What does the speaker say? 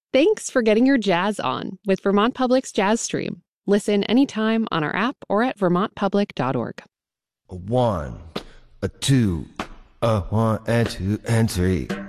Thanks for getting your jazz on with Vermont Public's Jazz Stream. Listen anytime on our app or at vermontpublic.org. A one, a two, a one and two and three.